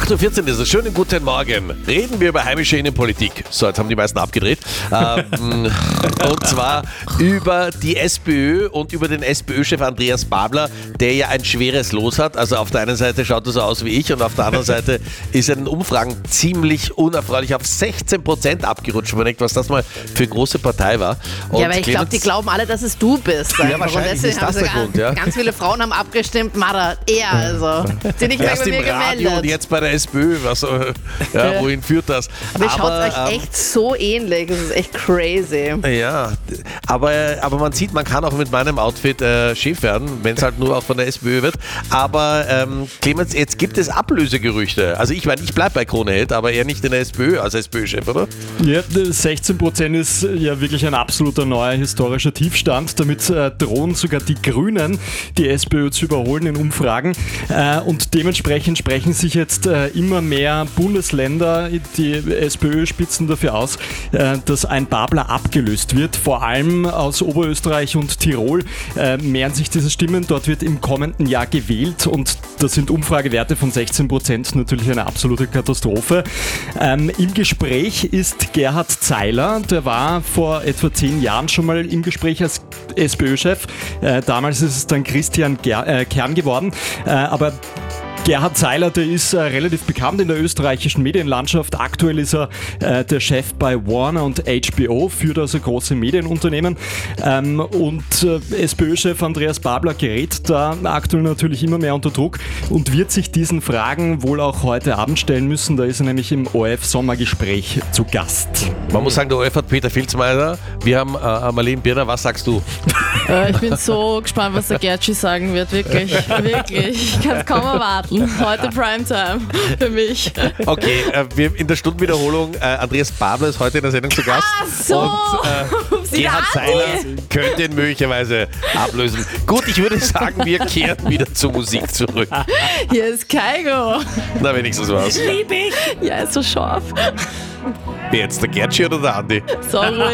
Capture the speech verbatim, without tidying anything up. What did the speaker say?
acht Uhr vierzehn ist es. Schönen guten Morgen. Reden wir über heimische Innenpolitik. So, jetzt haben die meisten abgedreht. ähm, und zwar über die SPÖ und über den SPÖ-Chef Andreas Babler, der ja ein schweres Los hat. Also auf der einen Seite schaut er so aus wie ich und auf der anderen Seite ist er in den Umfragen ziemlich unerfreulich auf sechzehn Prozent abgerutscht. Man denkt, was das mal für eine große Partei war. Und ja, aber ich glaube, die glauben alle, dass es du bist. Ja, wahrscheinlich ist das der Grund, ja. Ganz viele Frauen haben abgestimmt, Mara, er also. Die nicht mehr Erst bei mir im Radio gemeldet. und jetzt bei der SPÖ. Was, äh, ja, wohin führt das? Aber ihr schaut euch ähm, echt so ähnlich. Das ist echt crazy. Ja, aber, aber man sieht, man kann auch mit meinem Outfit äh, Chef werden, wenn es halt nur auch von der SPÖ wird. Aber ähm, Clemens, jetzt gibt es Ablösegerüchte. Also ich meine, ich bleibe bei Kroneheld, aber eher nicht in der SPÖ als SPÖ-Chef, oder? Ja, sechzehn Prozent ist ja wirklich ein absoluter neuer historischer Tiefstand. Damit äh, drohen sogar die Grünen, die SPÖ zu überholen in Umfragen. Äh, und dementsprechend sprechen sich jetzt äh, immer mehr Bundesländer, die SPÖ-Spitzen dafür aus, äh, dass ein Babler abgelöst wird. Vor allem aus Oberösterreich und Tirol äh, mehren sich diese Stimmen. Dort wird im kommenden Jahr gewählt und das sind Umfragewerte von sechzehn Prozent, natürlich eine absolute Katastrophe. Ähm, Im Gespräch ist Gerhard Zeiler, der war vor etwa zehn Jahren schon mal im Gespräch als SPÖ-Chef. Äh, damals ist es dann Christian Ger- äh, Kern geworden, äh, aber Gerhard Zeiler, der ist äh, relativ bekannt in der österreichischen Medienlandschaft. Aktuell ist er äh, der Chef bei Warner und H B O, führt also große Medienunternehmen. Ähm, und äh, SPÖ-Chef Andreas Babler gerät da aktuell natürlich immer mehr unter Druck und wird sich diesen Fragen wohl auch heute Abend stellen müssen. Da ist er nämlich im O R F-Sommergespräch zu Gast. Man muss sagen, der O R F hat Peter Filzmeier, wir haben äh, Marlene Birner. Was sagst du? Äh, ich bin so gespannt, was der Gertschi sagen wird. Wirklich, wirklich. Ich kann es kaum erwarten. Heute Primetime für mich. Okay, äh, wir in der Stundenwiederholung, äh, Andreas Babler ist heute in der Sendung zu Gast. Ach so. Und äh, Sie Gerhard da Zeiler könnte ihn möglicherweise ablösen. Gut, ich würde sagen, wir kehren wieder zur Musik zurück. Hier ist Kaigo. Na, wenigstens was. Lieb ich. Ja, ist so scharf. Wer jetzt, der Gertschi oder der Andi? So ruhig.